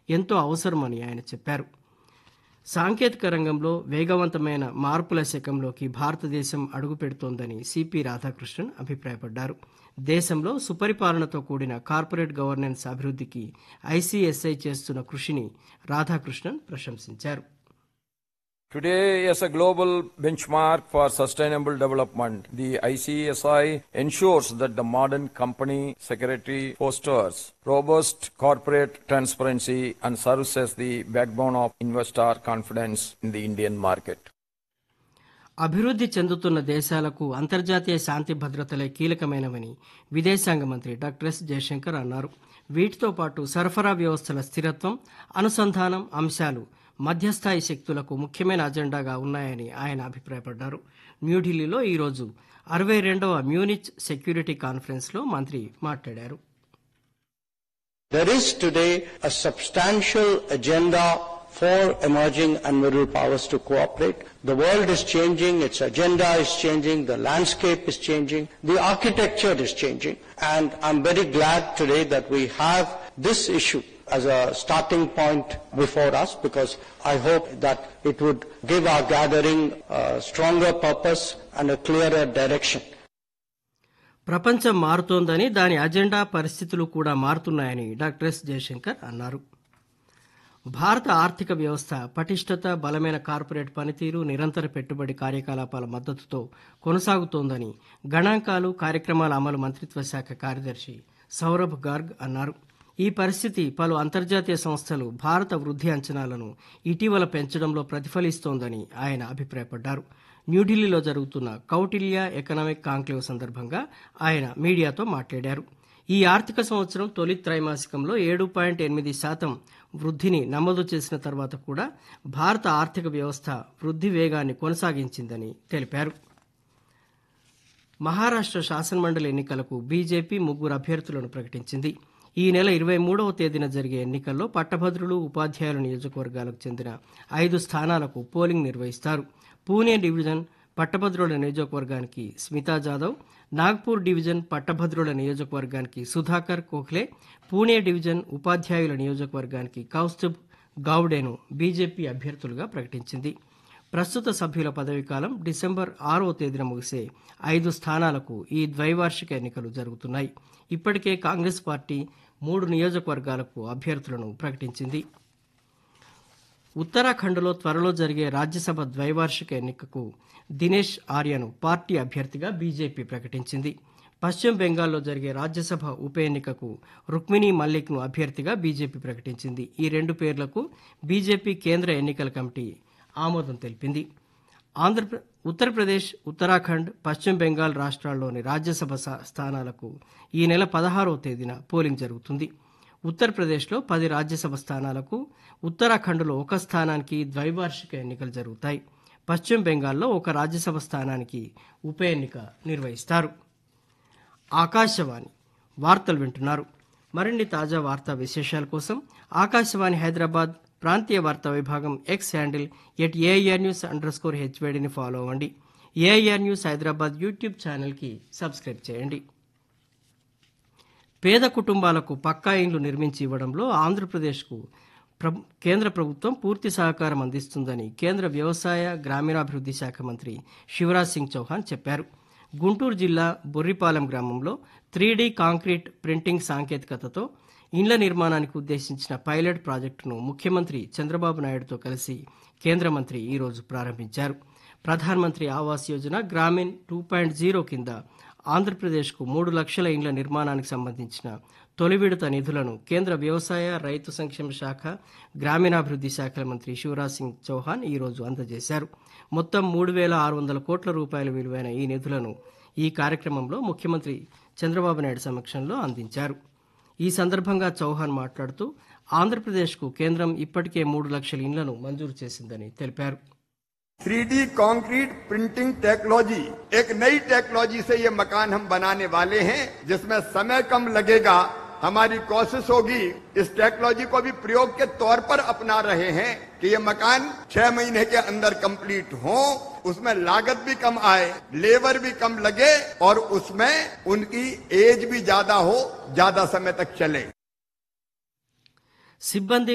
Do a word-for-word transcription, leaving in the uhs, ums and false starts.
ఎంతో అవసరమని ఆయన చెప్పారు. సాంకేతిక రంగంలో వేగవంతమైన మార్పుల శకంలోకి భారతదేశం అడుగుపెడుతోందని సిపి రాధాకృష్ణన్ అభిప్రాయపడ్డారు. దేశంలో సుపరిపాలనతో కూడిన కార్పొరేట్ గవర్నెన్స్ అభివృద్ధికి ఐసిఎస్ఐ చేస్తున్న కృషిని రాధాకృష్ణన్ ప్రశంసించారు. Today, as a global benchmark for sustainable development, the I C S I ensures that the modern company secretary fosters robust corporate transparency and serves as the backbone of investor confidence in the Indian market. అభివృద్ధి చెందుతున్న దేశాలకు అంతర్జాతీయ శాంతి భద్రతలే కీలకమైనవని విదేశాంగ మంత్రి doctor yes Jayashankar అన్నారు. వీటితో పాటు సరఫరా వ్యవస్థల స్థిరత్వం, అనుసంధానం అంశాలు మధ్యస్థాయి శక్తులకు ముఖ్యమైన అజెండాగా ఉన్నాయని ఆయన అభిప్రాయపడ్డారు. న్యూఢిల్లీలో ఈరోజు అరవై రెండవ మ్యూనిచ్ సెక్యూరిటీ కాన్ఫరెన్స్లో మంత్రి మాట్లాడారు. There is today a substantial agenda for emerging and middle powers to cooperate. The world is changing, its agenda is changing, the landscape is changing, the architecture is changing, and I'm very glad today that we have this issue as a starting point before us, because I hope that it would give our gathering a stronger purpose and a clearer direction. ప్రపంచం మారుతోందని, దాని agenda పరిస్థితులు కూడా మారుతున్నాయని doctor yes Jayashankar అన్నారు. భారత ఆర్థిక వ్యవస్థ పటిష్టత, బలమైన corporate పనితీరు, నిరంతర పెట్టుబడి కార్యకలాపాల మద్దతుతో కొనసాగుతోందని గణాంకాలు, కార్యక్రమాల అమలు మంత్రిత్వ శాఖ కార్యదర్శి సౌరభ్ గార్గ్ అన్నారు. ఈ పరిస్థితి పలు అంతర్జాతీయ సంస్థలు భారత వృద్ధి అంచనాలను ఇటీవల పెంచడంలో ప్రతిఫలిస్తోందని ఆయన అభిప్రాయపడ్డారు. న్యూఢిల్లీలో జరుగుతున్న కౌటిల్య ఎకనామిక్ కాంక్లేవ్ సందర్భంగా ఆయన మీడియాతో మాట్లాడారు. ఈ ఆర్థిక సంవత్సరం తొలి త్రైమాసికంలో ఏడు పాయింట్ ఎనిమిది శాతం వృద్ధిని నమోదు చేసిన తర్వాత కూడా భారత ఆర్థిక వ్యవస్థ వృద్ధి వేగాన్ని కొనసాగించిందని తెలిపారు. మహారాష్ట్ర శాసనమండలి ఎన్నికలకు బీజేపీ ముగ్గురు అభ్యర్థులను ప్రకటించింది. ఈ నెల ఇరవై మూడవ తేదీన జరిగే ఎన్నికల్లో పట్టభద్రులు, ఉపాధ్యాయుల నియోజకవర్గాలకు చెందిన ఐదు స్థానాలకు పోలింగ్ నిర్వహిస్తారు. పూణే డివిజన్ పట్టభద్రుల నియోజకవర్గానికి స్మితా జాదవ్, నాగ్పూర్ డివిజన్ పట్టభద్రుల నియోజకవర్గానికి సుధాకర్ కోహ్లే, పూణే డివిజన్ ఉపాధ్యాయుల నియోజకవర్గానికి కౌస్తుభ్ గావ్డేను బీజేపీ అభ్యర్థులుగా ప్రకటించింది. ప్రస్తుత సభ్యుల పదవీకాలం డిసెంబర్ ఆరవ తేదీన ముగిసే ఐదు స్థానాలకు ఈ ద్వైవార్షిక ఎన్నికలు జరుగుతున్నాయి. ఇప్పటికే కాంగ్రెస్ పార్టీ మూడు నియోజకవర్గాలకు అభ్యర్థులను ప్రకటించింది. ఉత్తరాఖండ్లో త్వరలో జరిగే రాజ్యసభ ద్వైవార్షిక ఎన్నికకు దినేష్ ఆర్యను పార్టీ అభ్యర్థిగా బీజేపీ ప్రకటించింది. పశ్చిమ బెంగాల్లో జరిగే రాజ్యసభ ఉప ఎన్నికకు రుక్మిణీ మల్లిక్ను అభ్యర్థిగా బీజేపీ ప్రకటించింది. ఈ రెండు పేర్లకు బీజేపీ కేంద్ర ఎన్నికల కమిటీ ఆమోదం తెలిపింది. ఆంధ్రప్ర ఉత్తరప్రదేశ్, ఉత్తరాఖండ్, పశ్చిమ బెంగాల్ రాష్ట్రాల్లోని రాజ్యసభ స్థానాలకు ఈ నెల పదహారవ తేదీన పోలింగ్ జరుగుతుంది. ఉత్తరప్రదేశ్లో పది రాజ్యసభ స్థానాలకు, ఉత్తరాఖండ్లో ఒక స్థానానికి ద్వైవార్షిక ఎన్నికలు జరుగుతాయి. పశ్చిమ బెంగాల్లో ఒక రాజ్యసభ స్థానానికి ఉప ఎన్నిక నిర్వహిస్తారు. ఆకాశవాణి వార్తలు వింటున్నారు. మరిన్ని తాజా వార్తా విశేషాల కోసం ఆకాశవాణి హైదరాబాద్ ప్రాంతీయ వార్తా విభాగం X handle at AIR news under score హెచ్వేడిని follow అవ్వండి. ఏఐఆర్ న్యూస్ హైదరాబాద్ యూట్యూబ్ ఛానల్కి సబ్స్క్రైబ్ చేయండి. పేద కుటుంబాలకు పక్కా ఇండ్లు నిర్మించి ఇవ్వడంలో ఆంధ్రప్రదేశ్కు కేంద్ర ప్రభుత్వం పూర్తి సహకారం అందిస్తుందని కేంద్ర వ్యవసాయ, గ్రామీణాభివృద్ధి శాఖ మంత్రి శివరాజ్ సింగ్ చౌహాన్ చెప్పారు. గుంటూరు జిల్లా బొర్రిపాలెం గ్రామంలో త్రీ డీ కాంక్రీట్ ప్రింటింగ్ సాంకేతికతతో ఇండ్ల నిర్మాణానికి ఉద్దేశించిన పైలట్ ప్రాజెక్టును ముఖ్యమంత్రి చంద్రబాబు నాయుడుతో కలిసి కేంద్ర మంత్రి ఈరోజు ప్రారంభించారు. ప్రధానమంత్రి Awas Yojana Grameen two point zero కింద ఆంధ్రప్రదేశ్కు మూడు లక్షల ఇండ్ల నిర్మాణానికి సంబంధించిన తొలి విడత నిధులను కేంద్ర వ్యవసాయ, రైతు సంక్షేమ శాఖ, గ్రామీణాభివృద్ధి శాఖల మంత్రి శివరాజ్ సింగ్ చౌహాన్ ఈరోజు అందజేశారు. మొత్తం మూడు వేల ఆరు వందల కోట్ల రూపాయల విలువైన ఈ నిధులను ఈ కార్యక్రమంలో ముఖ్యమంత్రి చంద్రబాబు నాయుడు సమక్షంలో అందించారు. ఈ సందర్భంగా చౌహాన్ మాట్లాడుతూ ఆంధ్రప్రదేశ్కు కేంద్రం ఇప్పటికే మూడు లక్షల ఇండ్లను మంజూరు చేసిందని తెలిపారు. Three D concrete printing technology एक नई टेक्नोलॉजी से ये मकान हम बनाने वाले हैं, जिसमें समय कम लगेगा. हमारी कोशिश होगी इस टेक्नोलॉजी को भी प्रयोग के तौर पर अपना रहे हैं कि ये मकान छह महीने के अंदर कंप्लीट हो, उसमें लागत भी कम आए, लेबर भी कम लगे और उसमें उनकी एज भी ज्यादा हो, ज्यादा समय तक चले. సిబ్బంది